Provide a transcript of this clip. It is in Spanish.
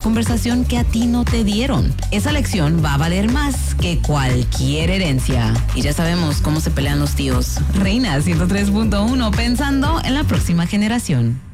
conversación que a ti no te dieron. Esa lección va a valer más que cualquier herencia. Y ya sabemos cómo se pelean los tíos. Reina 103.1, pensando en la próxima generación.